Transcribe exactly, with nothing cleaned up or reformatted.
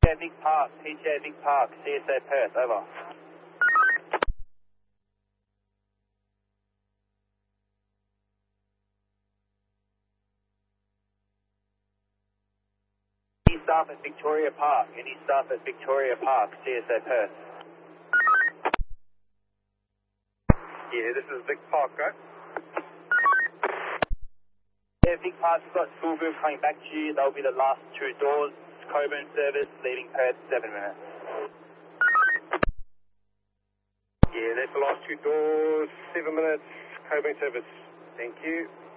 A Vic Park, P T A Vic Park, C S A Perth, over. Any staff at Victoria Park, any staff at Victoria Park, C S A Perth. Yeah, this is Vic Park, right? Yeah, Vic Park's got school group coming back to you. They'll be the last two doors. Coburn service, leaving Perth, seven minutes. Yeah, that's the last two doors, seven minutes, Coburn service. Thank you.